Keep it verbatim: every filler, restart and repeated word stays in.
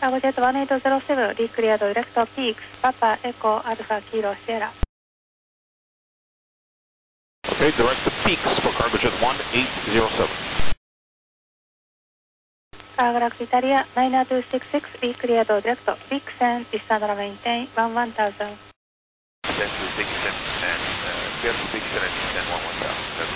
Cargo Jet one eight zero seven, declared direct peaks, Papa Echo Alpha Kilo Sierra. Okay, direct to peaks for Cargo Jet one eight zero seven. Galaxy Italia nine two six six, declared direct peaks and descend and maintain one one thousand. Descend to Dixon and uh, clear to Dixon and descend one one thousand.